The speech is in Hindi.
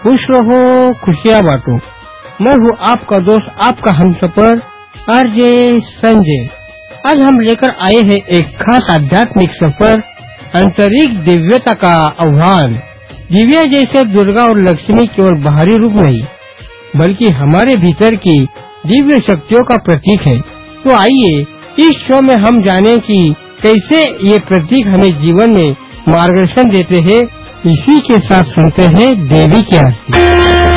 खुश रहो, खुशियाँ बांटो। मैं हूँ आपका दोस्त, आपका हमसफर आरजे संजय। आज हम लेकर आए हैं एक खास आध्यात्मिक सफर, आंतरिक दिव्यता का आह्वान। दिव्या जैसे दुर्गा और लक्ष्मी केवल बाहरी रूप नहीं, बल्कि हमारे भीतर की दिव्य शक्तियों का प्रतीक है। तो आइए इस शो में हम जानें कि कैसे ये प्रतीक हमें जीवन में मार्गदर्शन देते हैं। इसी के साथ सुनते हैं देवी की आरती।